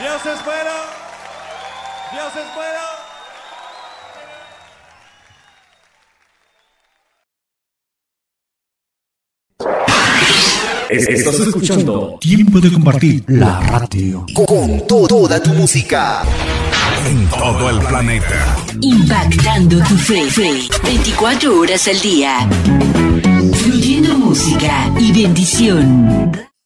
Dios es bueno. Dios es bueno. Estás escuchando Tiempo de Compartir, la radio. Con toda tu música. En todo el planeta. Impactando tu fe. 24 horas al día. Fluyendo música y bendición.